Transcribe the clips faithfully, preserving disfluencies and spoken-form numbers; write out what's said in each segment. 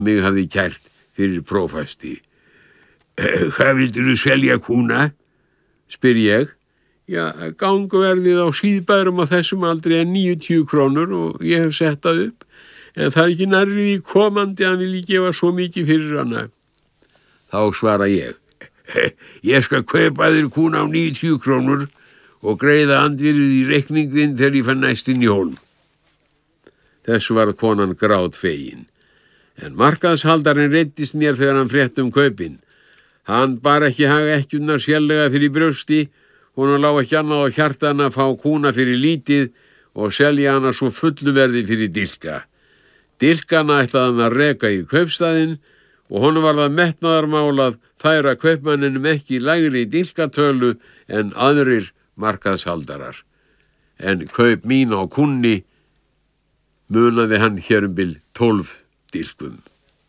mig hafði kært fyrir prófasti. Hvað vildirðu selja kúna? Spyr ég. Já, gangverðið á síðbærum á þessum aldrei er níutíu krónur og ég hef sett það upp, en það er ekki nærrið í komandi að hann vilji gefa svo mikið fyrir hana. Þá svara ég. Ég skal kaupa þér kúna á níutíu krónur og greiða andvirðið í reikningin þegar ég fann næst inn í hólm. Þessu var konan grátfegin. En markaðshaldarinn reiddist mér þegar hann frétti um kaupin. Hann bar ekki haga ekkjurnar sérlega fyrir brjósti, honum lá ekki annað á hjartan að fá kúna fyrir lítið og selja hana svo fullu verði fyrir dilka. Dilkana ætlaði hann að reka í kaupstaðinn og honum var það metnaðarmál að færa kaupmanninum ekki lægri dilkatölu en aðrir markaðshaldarar. En kaup mín á kúnni munaði hann hér um bil tólf dilkum.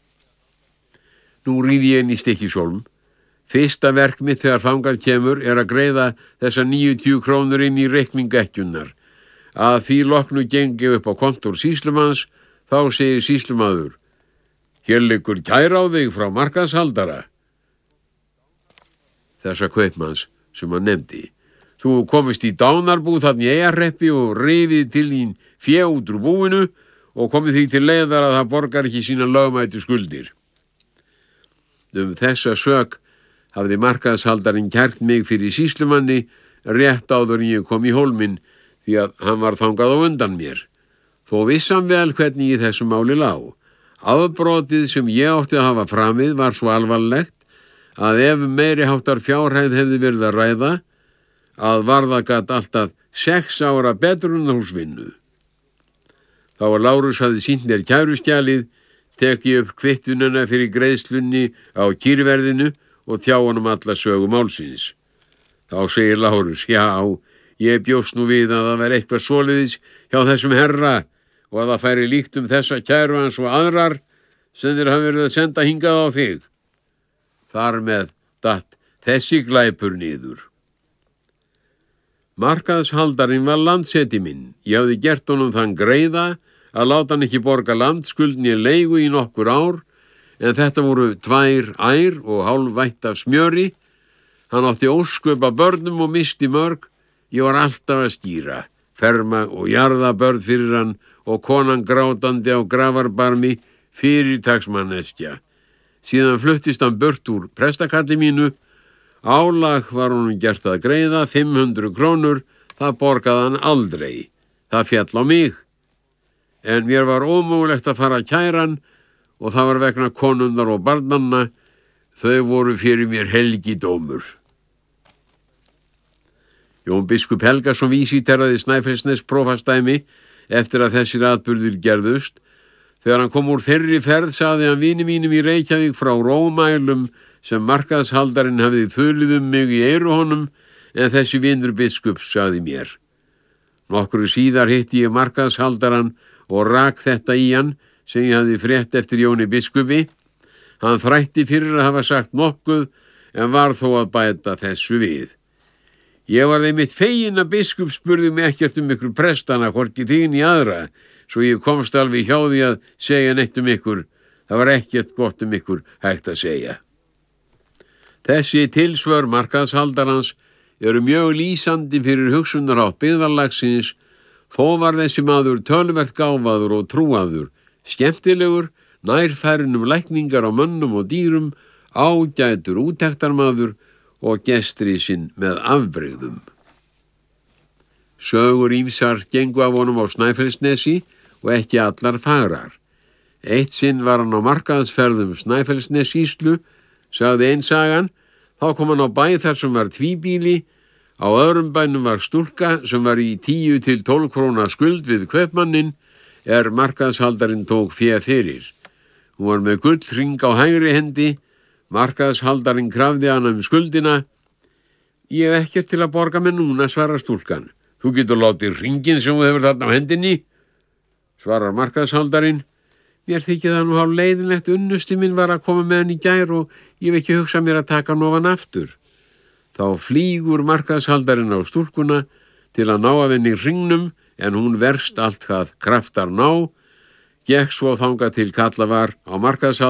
Nú ríði ég inn í Stykkishólm. Fyrsta verk mitt þegar þangað kemur er að greiða þessa níutíu krónur inn í reikningekkjunnar. Að því loknu gengi upp á kontór sýslumanns, þá segir sýslumaður: Hér liggur kæra á þig frá markaðshaldara. Þessa kaupmanns sem hann nefndi. Þú komist í dánarbúð þarna í Eyjarhreppi og rifið til þín fé út úr búinu og komið því til leiðar að það borgar ekki sína lögmætu skuldir. Um þessa sök hafði markaðshaldarinn kært mig fyrir sýslumanni rétt áður en ég kom í hólminn því að hann var þangað á undan mér. Þó vissan vel hvernig í þessu máli lá. Afbrotið sem ég átti að hafa framið var svo alvarlegt að ef meiri háttar fjárhæð hefði verið að ræða, að varða gat alltaf sex ára betrunarhúsvinnu. Þá að Lárus hafði sýnt mér kæruskjalið, tek ég upp kvittunina fyrir greiðslunni á kýrverðinu og tjá honum alla sögu málsins. Þá segir Lárus: Já, ég bjóst nú við að það væri eitthvað svoleiðis hjá þessum herra og að það færi líkt um þessa kæru hans og aðrar sem þeir hafa verið að senda hingað á þig. Þar með datt þessi glæpur niður. Markaðshaldarinn var landseti minn. Ég hafði gert honum þann greiða að láta hann ekki borga landskuldni leigu í nokkur ár, en þetta voru tvær ær og hálfvætt af smjöri. Hann átti ósköp af börnum og misti mörg. Ég var alltaf að skýra, ferma og jarða börn fyrir hann og konan grátandi á grafarbarmi, fyrirtaksmanneskja. Síðan fluttist hann burt úr prestakalli mínu. Álag var honum gert að greiða, fimm hundruð krónur, það borgaði hann aldrei. Það féll á mig. En mér var ómögulegt að fara að kæra hann og það var vegna konunnar og barnanna. Þau voru fyrir mér helgidómur. Jón biskup Helgason vísiteraði Snæfellsnes prófastdæmi eftir að þessir atburðir gerðust. Þegar hann kom úr þeirri ferð sagði hann vini mínum í Reykjavík frá rómælum sem markaðshaldarinn hafði þulið um mig í eyru honum, en þessi vinur biskups sagði mér. Nokkru síðar hitti ég markaðshaldarann og rak þetta í hann sem ég hafði frétt eftir Jóni biskupi. Hann þrætti fyrir að hafa sagt nokkuð en var þó að bæta þessu við. Ég var einmitt fegin að biskup spurði mig ekkert um ykkur prestana, hvorki þín í aðra, svo ég komst alveg hjá því að segja neitt um ykkur. Það var ekkert gott um ykkur hægt að segja. Þessi tilsvör markaðshaldarans eru mjög lýsandi fyrir hugsunarhátt byggðarlagsins. Þó var þessi maður töluvert gáfaður og trúaður, skemmtilegur, nærfærin um lækningar á mönnum og dýrum, ágætur úttektarmaður og gestriðsinn með afbrigðum. Sögur ýmsar gengu af honum á Snæfellsnesi og ekki allar fagrar. Eitt sinn var hann á markaðsferðum Snæfellsnessýslu, sagði ein sagan. Þá kom hann á bæ þar sem var tvíbíli. Á öðrum bænum var stúlka sem var í tíu til tólf króna skuld við kaupmannin er markaðshaldarinn tók fé fyrir. Hún var með gullhring á hægri hendi. Markaðshaldarinn krafði hana um skuldina. Ég hef ekkert til að borga með núna, svarar stúlkan. Þú getur látið hringinn sem þú hefur þarna á hendinni, svarar markaðshaldarinn. Mér þykir það nú hálf leiðinlegt, unnusti minn var að koma með hann í gær og ég hef ekki hugsað mér að taka hann ofan aftur. Þá flýgur markaðshaldarinn á stúlkuna til að ná af henni hringnum, en hún verst allt hvað kraftar ná. Gekk svo þangað til kallað var á markaðshaldara.